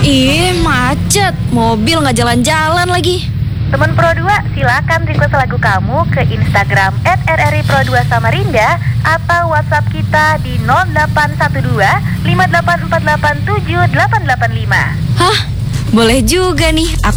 Ih, macet. Mobil nggak jalan-jalan lagi. Temen Pro 2, silakan request lagu kamu ke Instagram @rripro2 Samarinda atau WhatsApp kita di 0812 58487885. Hah? Boleh juga nih. Aku